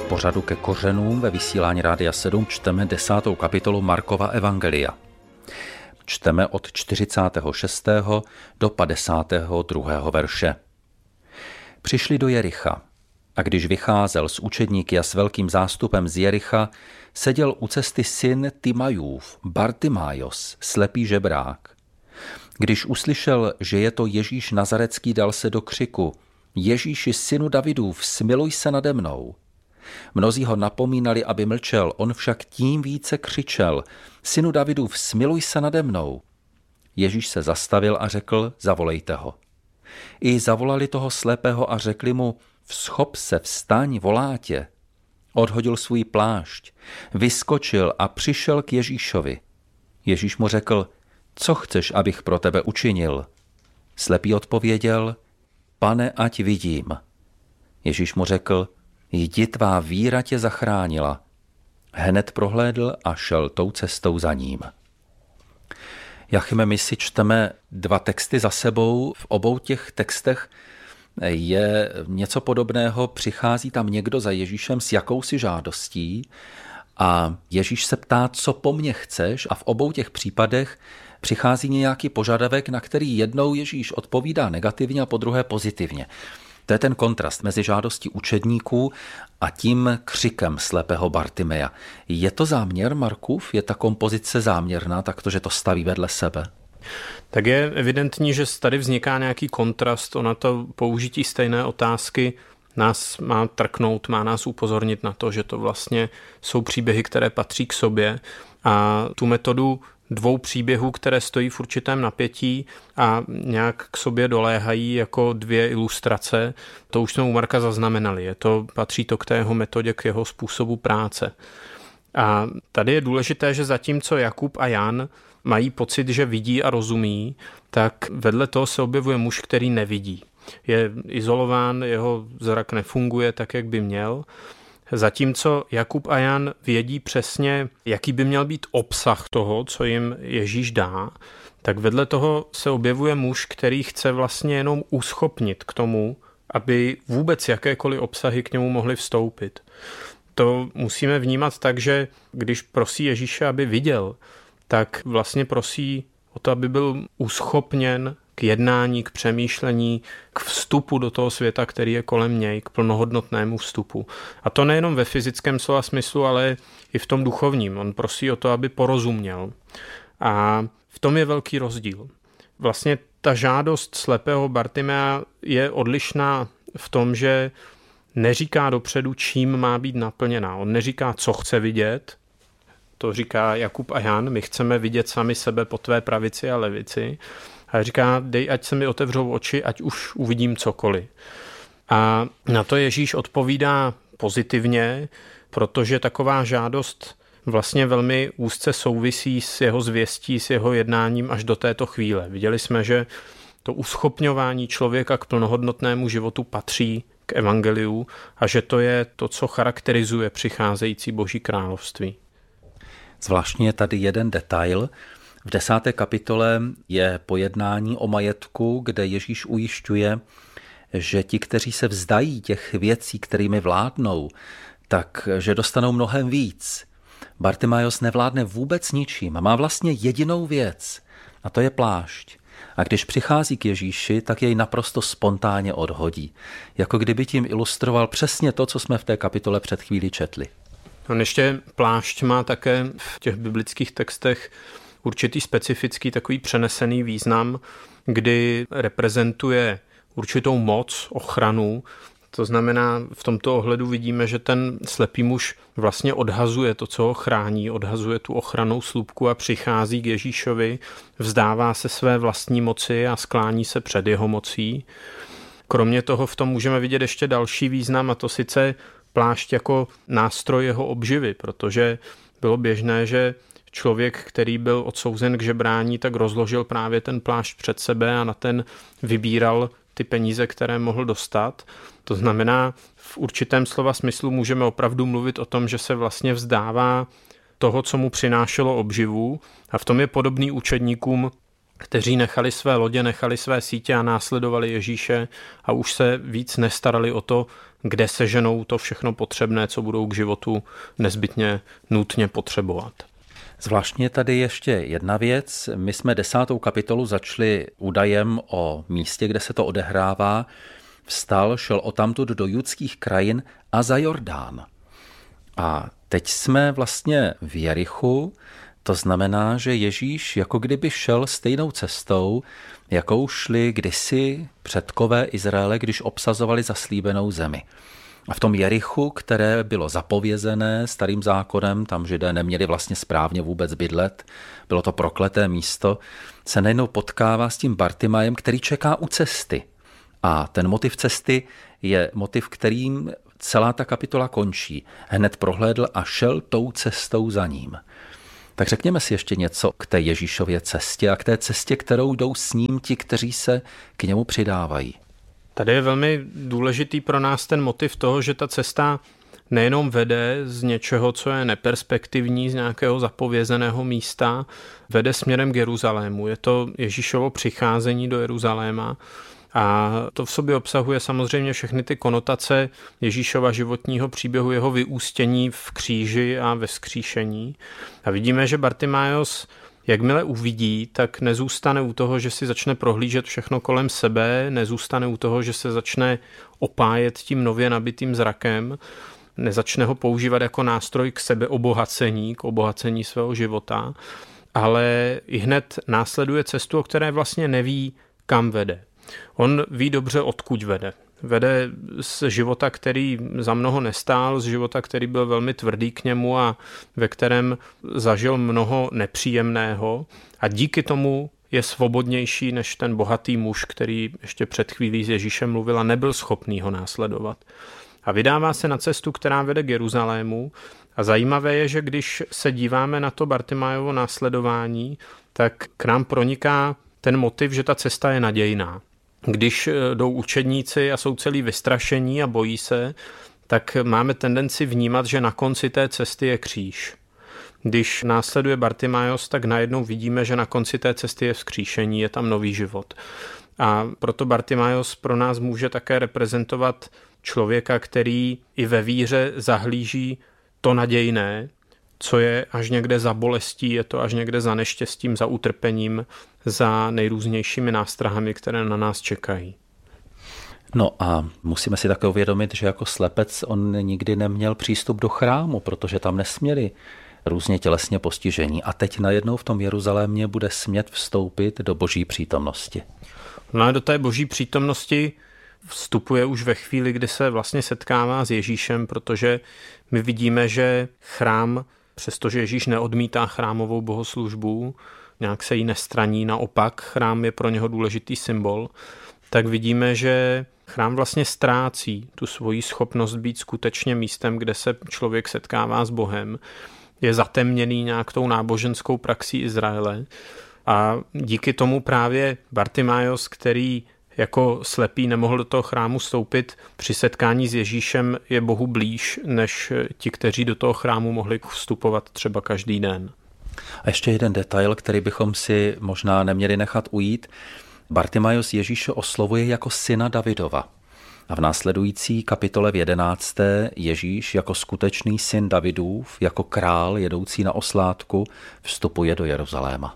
pořadu Ke kořenům ve vysílání Rádia 7 čteme 10. kapitolu Markova evangelia. Čteme od 46. do 52. verše. Přišli do Jericha a když vycházel s učedníky a s velkým zástupem z Jericha, seděl u cesty syn Timajův, Bartimájos, slepý žebrák. Když uslyšel, že je to Ježíš Nazarecký, dal se do křiku: Ježíši, synu Davidův, smiluj se nade mnou. Mnozí ho napomínali, aby mlčel, on však tím více křičel: Synu Davidův, smiluj se nade mnou. Ježíš se zastavil a řekl: Zavolejte ho. I zavolali toho slepého a řekli mu: Vzchop se, vstaň, volá tě. Odhodil svůj plášť, vyskočil a přišel k Ježíšovi. Ježíš mu řekl: Co chceš, abych pro tebe učinil? Slepý odpověděl: Pane, ať vidím. Ježíš mu řekl: Jdi, tvá víra tě zachránila. Hned prohlédl a šel tou cestou za ním. Jachime, my si čteme dva texty za sebou. V obou těch textech je něco podobného. Přichází tam někdo za Ježíšem s jakousi žádostí a Ježíš se ptá: Co po mně chceš? A v obou těch případech přichází nějaký požadavek, na který jednou Ježíš odpovídá negativně a podruhé pozitivně. To je ten kontrast mezi žádostí učedníků a tím křikem slepého Bartimeja. Je to záměr Markův? Je ta kompozice záměrná, taktože to staví vedle sebe? Tak je evidentní, že tady vzniká nějaký kontrast. Ona to použití stejné otázky nás má trknout, má nás upozornit na to, že to vlastně jsou příběhy, které patří k sobě, a tu metodu dvou příběhů, které stojí v určitém napětí a nějak k sobě doléhají jako dvě ilustrace, to už jsme u Marka zaznamenali. Patří to k té jeho metodě, k jeho způsobu práce. A tady je důležité, že zatímco Jakub a Jan mají pocit, že vidí a rozumí, tak vedle toho se objevuje muž, který nevidí. Je izolován, jeho zrak nefunguje tak, jak by měl. Zatímco Jakub a Jan vědí přesně, jaký by měl být obsah toho, co jim Ježíš dá, tak vedle toho se objevuje muž, který chce vlastně jenom uschopnit k tomu, aby vůbec jakékoliv obsahy k němu mohly vstoupit. To musíme vnímat tak, že když prosí Ježíše, aby viděl, tak vlastně prosí o to, aby byl uschopněn k jednání, k přemýšlení, k vstupu do toho světa, který je kolem něj, k plnohodnotnému vstupu. A to nejenom ve fyzickém slova smyslu, ale i v tom duchovním. On prosí o to, aby porozuměl. A v tom je velký rozdíl. Vlastně ta žádost slepého Bartimea je odlišná v tom, že neříká dopředu, čím má být naplněná. On neříká, co chce vidět. To říká Jakub a Jan: My chceme vidět sami sebe po tvé pravici a levici. A říká: Dej, ať se mi otevřou oči, ať už uvidím cokoliv. A na to Ježíš odpovídá pozitivně, protože taková žádost vlastně velmi úzce souvisí s jeho zvěstí, s jeho jednáním až do této chvíle. Viděli jsme, že to uschopňování člověka k plnohodnotnému životu patří k evangeliu a že to je to, co charakterizuje přicházející Boží království. Zvláštně je tady jeden detail. V 10. kapitole je pojednání o majetku, kde Ježíš ujišťuje, že ti, kteří se vzdají těch věcí, kterými vládnou, takže dostanou mnohem víc. Bartimájos nevládne vůbec ničím a má vlastně jedinou věc, a to je plášť. A když přichází k Ježíši, tak jej naprosto spontánně odhodí. Jako kdyby tím ilustroval přesně to, co jsme v té kapitole před chvílí četli. On ještě plášť má také v těch biblických textech určitý specifický takový přenesený význam, kdy reprezentuje určitou moc, ochranu. To znamená, v tomto ohledu vidíme, že ten slepý muž vlastně odhazuje to, co ho chrání, odhazuje tu ochrannou slupku a přichází k Ježíšovi, vzdává se své vlastní moci a sklání se před jeho mocí. Kromě toho v tom můžeme vidět ještě další význam, a to sice plášť jako nástroj jeho obživy, protože bylo běžné, že člověk, který byl odsouzen k žebrání, tak rozložil právě ten plášť před sebe a na ten vybíral ty peníze, které mohl dostat. To znamená, v určitém slova smyslu můžeme opravdu mluvit o tom, že se vlastně vzdává toho, co mu přinášelo obživu, a v tom je podobný učedníkům kteří nechali své lodě, nechali své sítě a následovali Ježíše a už se víc nestarali o to, kde seženou to všechno potřebné, co budou k životu nezbytně nutně potřebovat. Zvláštně tady ještě jedna věc. My jsme 10. kapitolu začali údajem o místě, kde se to odehrává. Vstal, šel odtamtud do judských krajin a za Jordán. A teď jsme vlastně v Jerichu. To znamená, že Ježíš jako kdyby šel stejnou cestou, jakou šli kdysi předkové Izraele, když obsazovali zaslíbenou zemi. A v tom Jerichu, které bylo zapovězené starým zákonem, tam Židé neměli vlastně správně vůbec bydlet, bylo to prokleté místo, se najednou potkává s tím Bartimajem, který čeká u cesty. A ten motiv cesty je motiv, kterým celá ta kapitola končí. Hned prohlédl a šel tou cestou za ním. Tak řekněme si ještě něco k té Ježíšově cestě a k té cestě, kterou jdou s ním ti, kteří se k němu přidávají. Tady je velmi důležitý pro nás ten motiv toho, že ta cesta nejenom vede z něčeho, co je neperspektivní, z nějakého zapovězeného místa, vede směrem k Jeruzalému. Je to Ježíšovo přicházení do Jeruzaléma a to v sobě obsahuje samozřejmě všechny ty konotace Ježíšova životního příběhu, jeho vyústění v kříži a ve vzkříšení. A vidíme, že Bartimájos, jakmile uvidí, tak nezůstane u toho, že si začne prohlížet všechno kolem sebe, nezůstane u toho, že se začne opájet tím nově nabitým zrakem, nezačne ho používat jako nástroj k sebeobohacení, k obohacení svého života, ale ihned následuje cestu, o které vlastně neví, kam vede. On ví dobře, odkud vede. Vede z života, který za mnoho nestál, z života, který byl velmi tvrdý k němu a ve kterém zažil mnoho nepříjemného a díky tomu je svobodnější než ten bohatý muž, který ještě před chvílí s Ježíšem mluvil a nebyl schopný ho následovat. A vydává se na cestu, která vede k Jeruzalému a zajímavé je, že když se díváme na to Bartimájovo následování, tak k nám proniká ten motiv, že ta cesta je nadějná. Když jdou učedníci a jsou celý vystrašení a bojí se, tak máme tendenci vnímat, že na konci té cesty je kříž. Když následuje Bartimájos, tak najednou vidíme, že na konci té cesty je vzkříšení, je tam nový život. A proto Bartimájos pro nás může také reprezentovat člověka, který i ve víře zahlíží to nadějné, co je až někde za bolestí, je to až někde za neštěstím, za utrpením, za nejrůznějšími nástrahami, které na nás čekají. No a musíme si také uvědomit, že jako slepec on nikdy neměl přístup do chrámu, protože tam nesměli různě tělesně postižení. A teď najednou v tom Jeruzalémě bude smět vstoupit do boží přítomnosti. No a do té boží přítomnosti vstupuje už ve chvíli, kdy se vlastně setkává s Ježíšem, protože my vidíme, že chrám, přestože Ježíš neodmítá chrámovou bohoslužbu, nějak se jí nestraní, naopak chrám je pro něho důležitý symbol, tak vidíme, že chrám vlastně ztrácí tu svoji schopnost být skutečně místem, kde se člověk setkává s Bohem. Je zatemněný nějak tou náboženskou praxí Izraele a díky tomu právě Bartimájos, který jako slepý nemohl do toho chrámu vstoupit, při setkání s Ježíšem je Bohu blíž, než ti, kteří do toho chrámu mohli vstupovat třeba každý den. A ještě jeden detail, který bychom si možná neměli nechat ujít. Bartimájos Ježíše oslovuje jako syna Davidova. A v následující kapitole v 11. Ježíš jako skutečný syn Davidův, jako král jedoucí na oslátku, vstupuje do Jeruzaléma.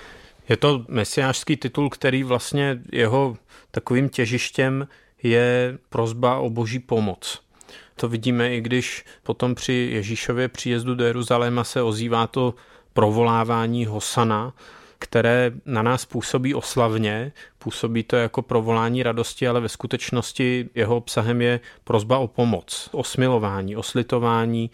Je to mesiášský titul, který vlastně jeho takovým těžištěm je prosba o boží pomoc. To vidíme, i když potom při Ježíšově příjezdu do Jeruzaléma se ozývá to provolávání Hosana, které na nás působí oslavně, působí to jako provolání radosti, ale ve skutečnosti jeho obsahem je prosba o pomoc, o smilování, o slitování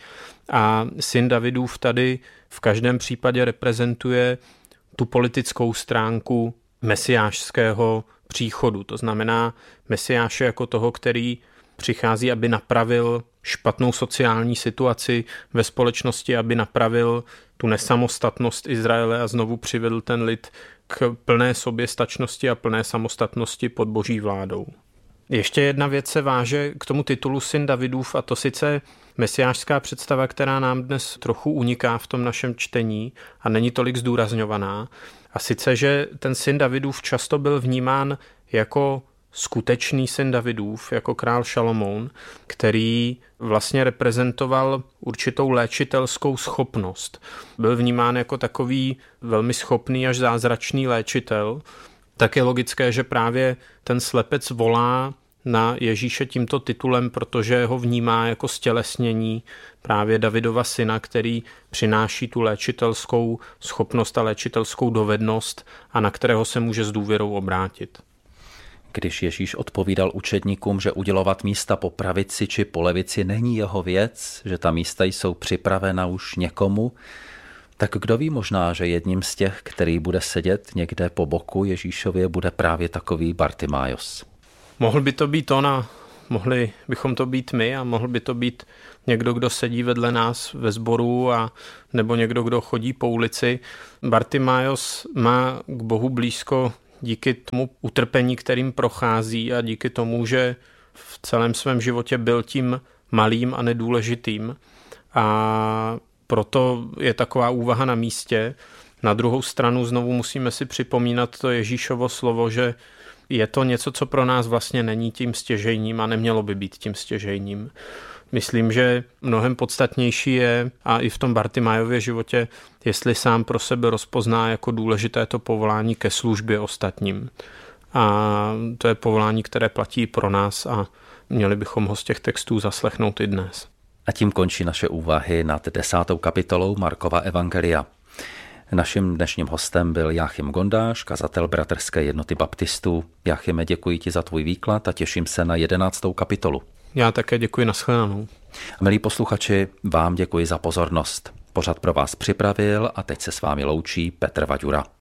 a syn Davidův tady v každém případě reprezentuje tu politickou stránku mesiášského příchodu. To znamená mesiáše jako toho, který přichází, aby napravil špatnou sociální situaci ve společnosti, aby napravil tu nesamostatnost Izraele a znovu přivedl ten lid k plné soběstačnosti a plné samostatnosti pod boží vládou. Ještě jedna věc se váže k tomu titulu Syn Davidův, a to sice mesiášská představa, která nám dnes trochu uniká v tom našem čtení a není tolik zdůrazňovaná. A sice, že ten syn Davidův často byl vnímán jako skutečný syn Davidův, jako král Šalomoun, který vlastně reprezentoval určitou léčitelskou schopnost. Byl vnímán jako takový velmi schopný až zázračný léčitel. Tak je logické, že právě ten slepec volá na Ježíše tímto titulem, protože ho vnímá jako stělesnění právě Davidova syna, který přináší tu léčitelskou schopnost a léčitelskou dovednost a na kterého se může s důvěrou obrátit. Když Ježíš odpovídal učedníkům, že udělovat místa po pravici či po levici není jeho věc, že ta místa jsou připravena už někomu, tak kdo ví, možná, že jedním z těch, který bude sedět někde po boku Ježíšově, bude právě takový Bartimájos. Mohl by to být on a mohli bychom to být my a mohl by to být někdo, kdo sedí vedle nás ve sboru a nebo někdo, kdo chodí po ulici. Bartimájos má k Bohu blízko díky tomu utrpení, kterým prochází a díky tomu, že v celém svém životě byl tím malým a nedůležitým. A proto je taková úvaha na místě. Na druhou stranu znovu musíme si připomínat to Ježíšovo slovo, že je to něco, co pro nás vlastně není tím stěžejním a nemělo by být tím stěžejním. Myslím, že mnohem podstatnější je, a i v tom Bartimájově životě, jestli sám pro sebe rozpozná jako důležité to povolání ke službě ostatním. A to je povolání, které platí pro nás a měli bychom ho z těch textů zaslechnout i dnes. A tím končí naše úvahy nad 10. kapitolou Markova evangelia. Naším dnešním hostem byl Jáchym Gondáš, kazatel Bratrské jednoty baptistů. Jáchyme, děkuji ti za tvůj výklad a těším se na 11. kapitolu. Já také děkuji, nashledanou. Milí posluchači, vám děkuji za pozornost. Pořad pro vás připravil a teď se s vámi loučí Petr Vaďura.